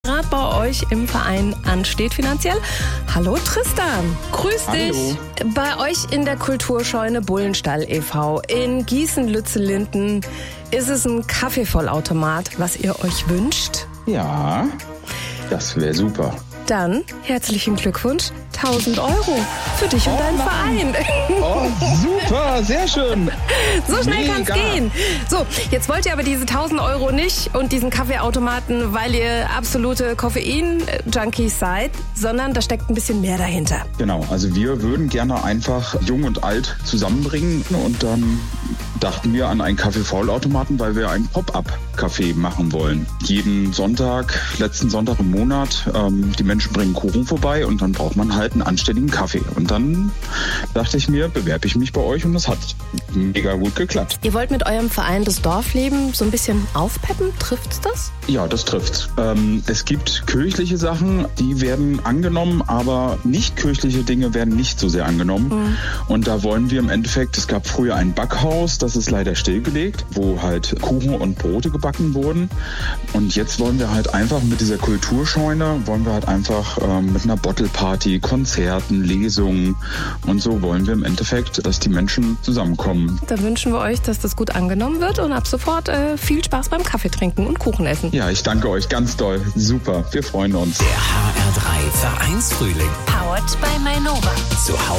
gerade bei euch im Verein ansteht finanziell. Hallo Tristan, grüß dich. Hallo. Bei euch in der Kulturscheune Bullenstall e.V. in Gießen-Lützellinden ist es ein Kaffeevollautomat, was ihr euch wünscht? Ja, das wäre super. Dann herzlichen Glückwunsch, 1.000 € für dich und deinen Verein. Oh, super, sehr schön. So schnell kann's Mega. gehen. So, jetzt wollt ihr aber diese 1.000 € nicht und diesen Kaffeeautomaten, weil ihr absolute Koffein-Junkies seid, sondern da steckt ein bisschen mehr dahinter. Genau, also wir würden gerne einfach Jung und Alt zusammenbringen und dann dachten wir an einen Kaffeevollautomaten, weil wir einen Pop-up-Café machen wollen. Jeden Sonntag, letzten Sonntag im Monat, die Menschen bringen Kuchen vorbei und dann braucht man halt einen anständigen Kaffee. Und dann dachte ich mir, bewerbe ich mich bei euch und das hat mega gut geklappt. Ihr wollt mit eurem Verein das Dorfleben so ein bisschen aufpeppen, trifft's das? Ja, das trifft's. Es gibt kirchliche Sachen, die werden angenommen, aber nicht kirchliche Dinge werden nicht so sehr angenommen. Und da wollen wir im Endeffekt, es gab früher ein Backhaus, das ist leider stillgelegt, wo halt Kuchen und Brote gebacken wurden. Und jetzt wollen wir halt einfach mit dieser Kulturscheune, mit einer Bottle-Party, Konzerten, Lesungen und so wollen wir im Endeffekt, dass die Menschen zusammenkommen. Dann wünschen wir euch, dass das gut angenommen wird und ab sofort viel Spaß beim Kaffee trinken und Kuchen essen. Ja, ich danke euch ganz doll. Super, wir freuen uns. Der HR3 Vereinsfrühling. Powered by Mainova. Zu Hause